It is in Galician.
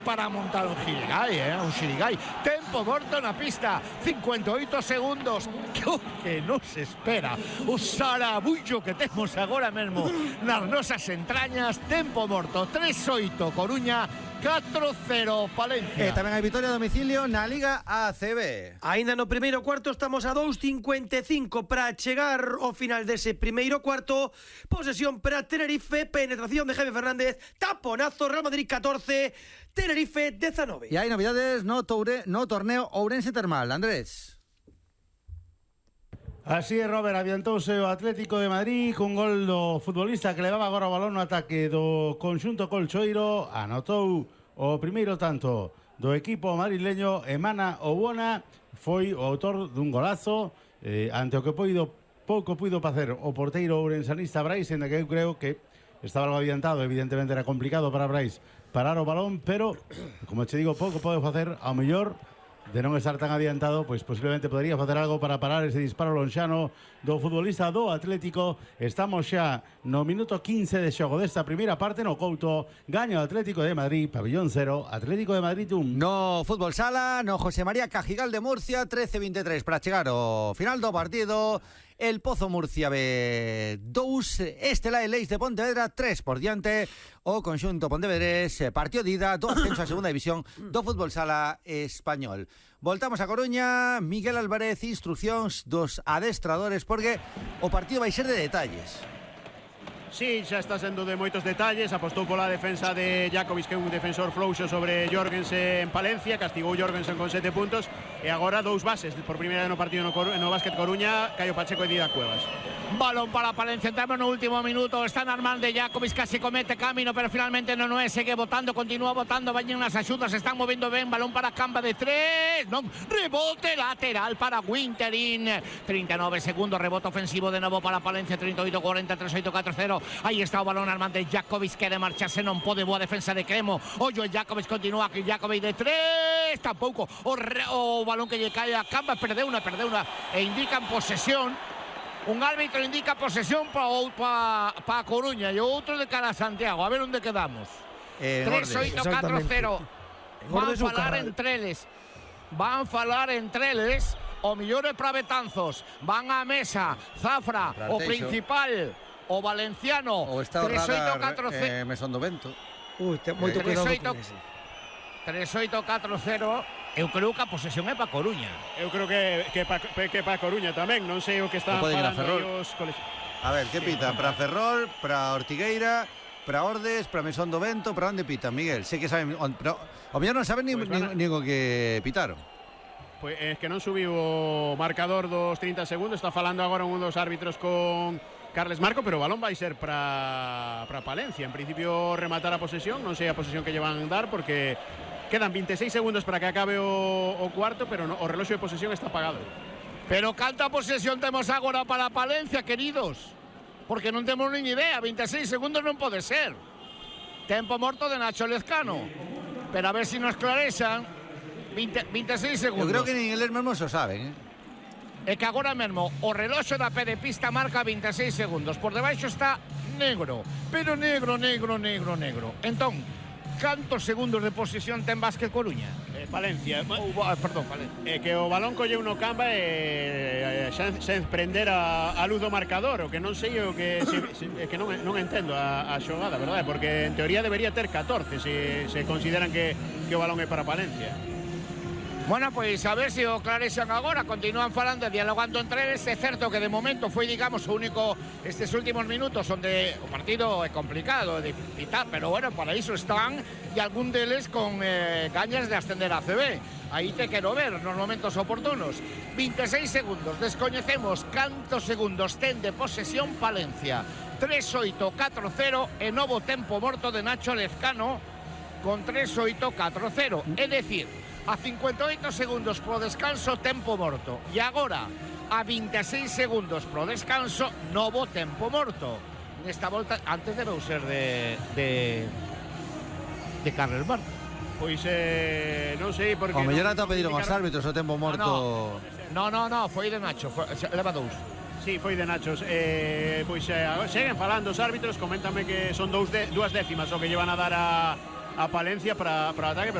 para montar un xirigai, tempo morto na pista, 58 segundos, que nos espera o sarabullo que temos agora mesmo nas nosas entrañas. Tempo morto, 3-8 Coruña, 4-0 Palencia. Tamén hai vitoria a domicilio na Liga ACB. Ainda no primeiro cuarto estamos a 2.55 para chegar ao final dese primeiro cuarto. Posesión para Tenerife, penetración de Jaime Fernández, taponazo, Real Madrid 14, Tenerife 19. E hai novidades no torneo Ourense Termal, Andrés. Así é, Robert, adiantouse o Atlético de Madrid cun gol do futbolista que levaba agora o balón no ataque do conxunto colchoiro. Anotou o primeiro tanto do equipo madrileño. Emana Obona foi o autor dun golazo ante o que pouco puido facer o porteiro ourensanista Brais, en que eu creo que estaba algo adiantado. Evidentemente era complicado para Brais parar o balón, pero, como te digo, pouco pode facer. Ao mellor, de non estar tan adiantado, pois posiblemente podería facer algo para parar ese disparo lonxano do futbolista do Atlético. Estamos xa no minuto 15 de xogo desta primeira parte. No Couto gaña o Atlético de Madrid, pabellón 0, Atlético de Madrid 1. No fútbol sala, no José María Cajigal de Murcia, 13-23 para chegar ao final do partido. El Pozo Murcia B 2, Estela e Leis de Pontevedra 3 por diante. O conxunto pontevedrés partió de ida do ascenso a segunda división do fútbol sala español. Voltamos a Coruña. Miguel Álvarez, instruccións dos adestradores, porque o partido vai ser de detalles. Sí, xa está sendo de moitos detalles. Apostou pola defensa de Jakovic, que é un defensor flouxo sobre Jorgensen en Palencia. Castigou Jorgensen con 7 puntos. E agora dous bases por primeira vez no partido no Básquet Coruña, Caio Pacheco e Dida Cuevas. Balón para Palencia, entramos no último minuto. Están armando de Jakovic, casi comete camino, pero finalmente non é, segue botando, continúa botando, vayan nas axudas, están moviendo ben. Balón para Camba de 3, non, rebote lateral para Winterin. 39 segundos, rebote ofensivo de novo para Palencia. 38-40, 3-8-4-0. Aí está o balón armando de Jakovic, quere marcharse, non pode, boa defensa de Cremo. Ollo, Jakovic continúa aquí, Jakovic de 3, tampouco. O balón que lle cae a Camba, perdeu una e indican posesión. Un árbitro indica posesión para Coruña e outro de cara a Santiago. A ver onde quedamos. 3-8-4-0. Van falar entre eles. O mellor é para Betanzos. Van á mesa. Zafra, o principal, o valenciano. O está o radar Mesón do Vento. Moito cuidado con ese. 3-8-4-0. Eu creo que a posesión é para Coruña. Eu creo que para Coruña tamén. Non sei o que están falando os colexios. A ver, que pitan? Para Ferrol, para Ortigueira, para Ordes, para Mesón do Vento. Para onde pitan, Miguel? Sei que saben, pero o mellor non saben nin o que pitaron. Pois é que non subiu o marcador dos 30 segundos. Está falando agora un dos árbitros con Carles Marco, pero o balón vai ser para Palencia. En principio rematar a posesión. Non sei a posesión que lle van dar, porque quedan 26 segundos para que acabe o cuarto, pero no, o reloxo de posesión está apagado. Pero canta posesión temos agora para Palencia, queridos? Porque non temos nin idea. 26 segundos non pode ser. Tempo morto de Nacho Lezcano. Pero a ver si nos clarexan. 26 segundos. Eu creo que nin eles mesmos o saben, É que agora mesmo o reloxo da pé de pista marca 26 segundos. Por debaixo está negro. Pero negro. Entón, cantos segundos de posesión ten Básquet Coruña? Palencia. Perdón, Palencia. Que o balón colleu no Camba e sen prender a luz do marcador. O que non sei o que que non entendo a xogada, verdade? Porque en teoría debería ter 14 se consideran que o balón é para Palencia. Bueno, pois a ver se o clarexan agora. Continúan falando e dialogando entre eles. É certo que de momento foi, digamos, o único estes últimos minutos onde o partido é complicado de pitar, pero bueno, para iso están, e algún deles con gañas de ascender a CB. Aí te quero ver nos momentos oportunos. 26 segundos, descoñecemos cantos segundos ten de posesión Palencia. 3-8-4-0 e novo tempo morto de Nacho Lezcano con 3-8-4-0. É dicir, a 58 segundos pro descanso, tempo morto. E agora, a 26 segundos pro descanso, novo tempo morto. Nesta volta, antes debeu ser de Carles Marco. Pois non sei porque... O mellor ata pediron aos árbitros o tempo morto. No, foi de Nacho, leva dous. Sí, foi de Nachos. Pois seguen falando os árbitros. Coméntame que son dúas décimas o que llevan a dar a a Palencia para ataque, pero